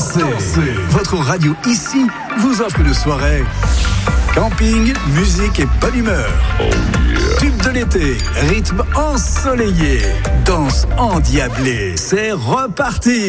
Dansez. Votre radio ici vous offre une soirée. Camping, musique et bonne humeur. Tube de l'été, rythme ensoleillé, danse endiablée. C'est reparti.